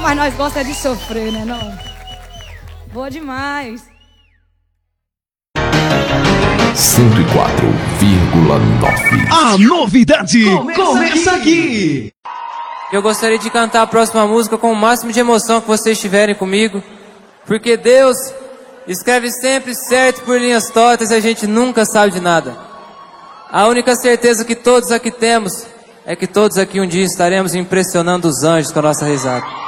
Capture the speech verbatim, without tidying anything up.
mas nós gostamos de sofrer, né não? Boa demais. cento e quatro vírgula nove. A novidade começa, começa aqui. Eu gostaria de cantar a próxima música com o máximo de emoção que vocês tiverem comigo, porque Deus escreve sempre certo por linhas tortas e a gente nunca sabe de nada. A única certeza que todos aqui temos é que todos aqui um dia estaremos impressionando os anjos com a nossa risada.